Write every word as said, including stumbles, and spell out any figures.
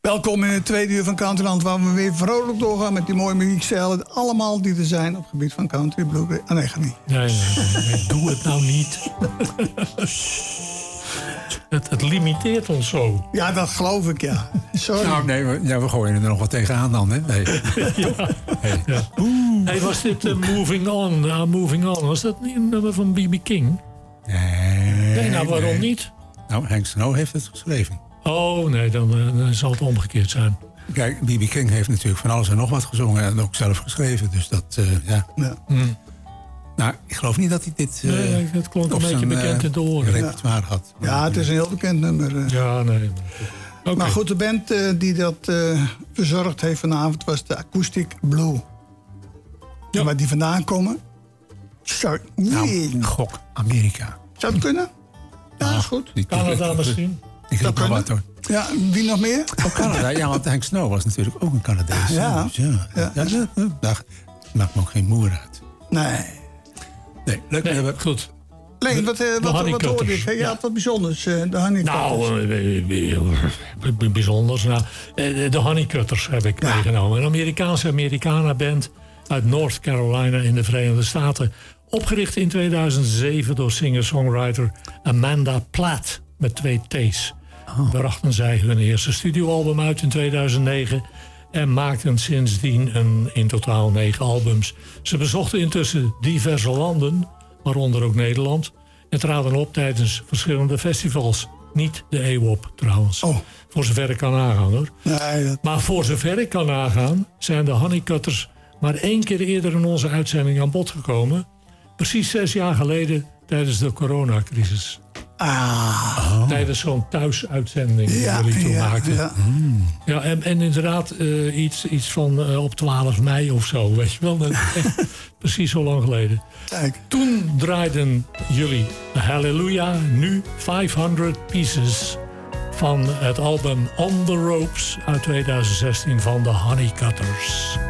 Welkom in het tweede uur van Countryland, waar we weer vrolijk doorgaan met die mooie muziekstijlen. Allemaal die er zijn op het gebied van country, bluegrass. Ah, nee, ga niet. Nee, nee, nee, nee, doe het nou niet. het, het limiteert ons zo. Ja, dat geloof ik, ja. Sorry. Nou, nee, we, ja, we gooien er nog wat tegenaan dan, hè? Nee. ja. Hey. Ja. Hey, was dit uh, Moving On? Uh, Moving On, was dat niet een nummer van B B King? Nee. Nee, nou, waarom nee. niet? Nou, Hank Snow heeft het geschreven. Oh, nee, dan, uh, dan zal het omgekeerd zijn. Kijk, B B King heeft natuurlijk van alles en nog wat gezongen en ook zelf geschreven. Dus dat, uh, ja. ja. Hmm. Nou, ik geloof niet dat hij dit uh, nee, het klonk een beetje bekend in de oren. repertoire had. Ja, het is een heel bekend nummer. Uh. Ja, nee. Okay. Maar goed, de band uh, die dat uh, verzorgd heeft vanavond was de Acoustic Blue. Ja. En waar die vandaan komen? Zo, nee. Nou, gok, Amerika. Zou het kunnen? Ja, is goed. Canada misschien. Ik heb wel wat hoor. Ja, wie nog meer? Oh, Canada. Ja, want Hank Snow was natuurlijk ook een Canadees. Ja. Dus ja. Ja. Ja, ja, ja. Daar maakt me ook geen moer uit. Nee. Nee, leuk. Nee, we goed. Leen, wat, uh, wat, wat hoorde ik? Je had wat bijzonders, uh, de Honeycutters. Nou, uh, bijzonders. Nou, uh, de Honeycutters heb ik ja. meegenomen. Een Amerikaanse Americana-band uit North Carolina in de Verenigde Staten. Opgericht in tweeduizend zeven door singer-songwriter Amanda Platt met twee T's. Oh. Brachten zij hun eerste studioalbum uit in tweeduizend negen... en maakten sindsdien een, in totaal negen albums. Ze bezochten intussen diverse landen, waaronder ook Nederland... en traden op tijdens verschillende festivals. Niet de A W O P trouwens, oh. voor zover ik kan nagaan hoor. Nee, dat... Maar voor zover ik kan nagaan zijn de Honeycutters... maar één keer eerder in onze uitzending aan bod gekomen... precies zes jaar geleden tijdens de coronacrisis. Ah. Oh. Tijdens zo'n thuisuitzending die ja, jullie toen ja, maakten. Ja, mm. ja en, en inderdaad uh, iets, iets van uh, op twaalf mei of zo. Weet je wel, echt precies zo lang geleden. Kijk. Toen draaiden jullie Hallelujah, nu vijfhonderd Pieces... van het album On The Ropes uit tweeduizend zestien van de Honeycutters.